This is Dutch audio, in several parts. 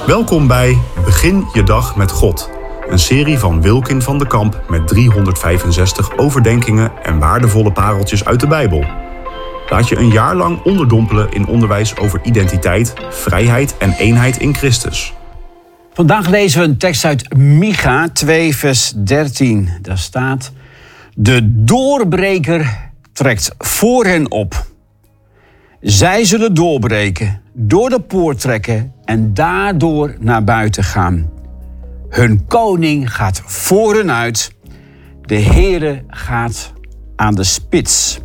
Welkom bij Begin je dag met God. Een serie van Wilkin van de Kamp met 365 overdenkingen en waardevolle pareltjes uit de Bijbel. Laat je een jaar lang onderdompelen in onderwijs over identiteit, vrijheid en eenheid in Christus. Vandaag lezen we een tekst uit Micha 2 vers 13. Daar staat: de doorbreker trekt voor hen op. Zij zullen doorbreken, door de poort trekken en daardoor naar buiten gaan. Hun koning gaat voor hen uit. De Heere gaat aan de spits.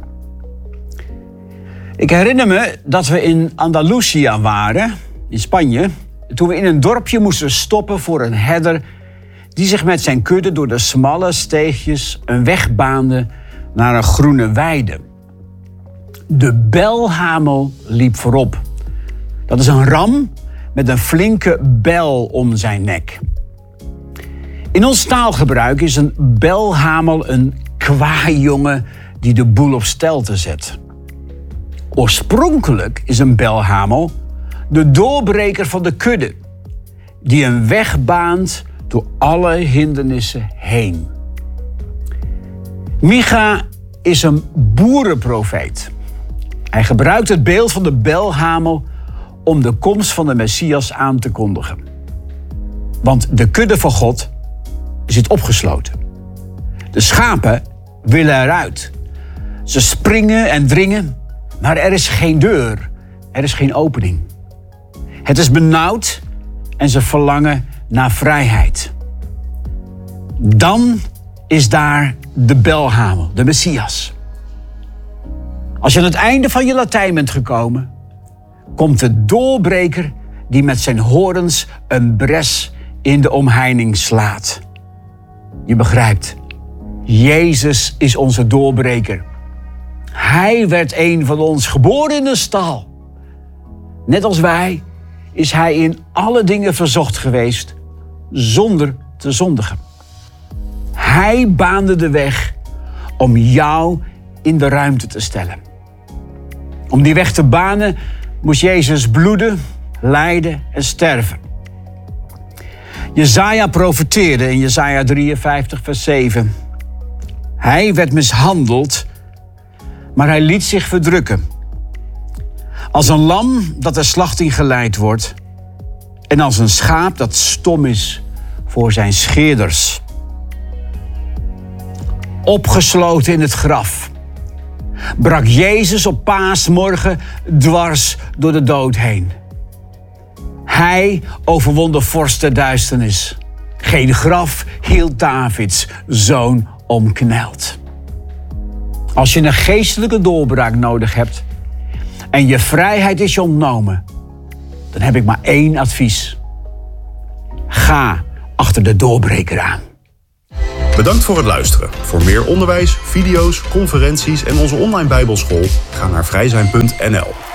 Ik herinner me dat we in Andalusia waren, in Spanje, toen we in een dorpje moesten stoppen voor een herder die zich met zijn kudde door de smalle steegjes een weg baande naar een groene weide. De belhamel liep voorop. Dat is een ram met een flinke bel om zijn nek. In ons taalgebruik is een belhamel een kwaaijongen die de boel op stelte zet. Oorspronkelijk is een belhamel de doorbreker van de kudde, die een weg baant door alle hindernissen heen. Micha is een boerenprofeet. Hij gebruikt het beeld van de belhamel om de komst van de Messias aan te kondigen. Want de kudde van God zit opgesloten. De schapen willen eruit. Ze springen en dringen, maar er is geen deur, er is geen opening. Het is benauwd en ze verlangen naar vrijheid. Dan is daar de belhamel, de Messias. Als je aan het einde van je Latijn bent gekomen, komt de doorbreker die met zijn horens een bres in de omheining slaat. Je begrijpt, Jezus is onze doorbreker. Hij werd een van ons, geboren in een stal. Net als wij is hij in alle dingen verzocht geweest, zonder te zondigen. Hij baande de weg om jou in de ruimte te stellen. Om die weg te banen moest Jezus bloeden, lijden en sterven. Jesaja profeteerde in Jesaja 53 vers 7. Hij werd mishandeld, maar hij liet zich verdrukken. Als een lam dat ter slachting geleid wordt en als een schaap dat stom is voor zijn scheerders. Opgesloten in het graf brak Jezus op paasmorgen dwars door de dood heen. Hij overwon de vorst der duisternis. Geen graf hield Davids zoon omkneld. Als je een geestelijke doorbraak nodig hebt en je vrijheid is je ontnomen, dan heb ik maar één advies. Ga achter de doorbreker aan. Bedankt voor het luisteren. Voor meer onderwijs, video's, conferenties en onze online Bijbelschool ga naar vrijzijn.nl.